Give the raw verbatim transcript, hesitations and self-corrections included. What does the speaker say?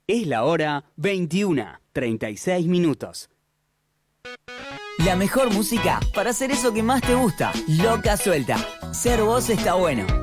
Es la hora veintiuna, treinta y seis minutos. La mejor música para hacer eso que más te gusta. Loca Suelta. Ser vos está bueno.